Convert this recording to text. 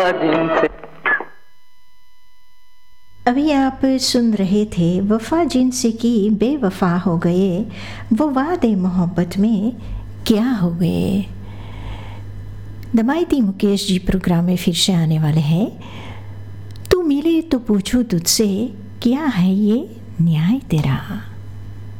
अभी आप सुन रहे थे वफा जिनसे की बेवफा हो गए, वो वादे मोहब्बत में क्या हो गए। दमायती मुकेश जी प्रोग्राम में फिर से आने वाले हैं। तू मिले तो पूछूं तुझसे, क्या है ये न्याय तेरा।